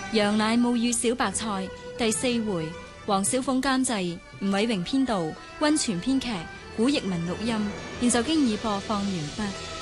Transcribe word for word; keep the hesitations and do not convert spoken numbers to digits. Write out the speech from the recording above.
羊奶母與小白菜第四回，黃小鳳監製，吳偉榮編導，溫泉編劇，古譯文錄音，現就經已播放完畢。